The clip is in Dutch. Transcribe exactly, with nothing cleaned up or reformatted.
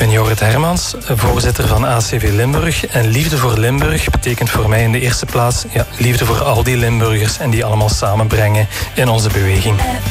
ben Jorrit Hermans, voorzitter van A C V Limburg. En Liefde voor Limburg betekent voor mij in de eerste plaats ja, liefde voor al die Limburgers en die allemaal samenbrengen in onze beweging.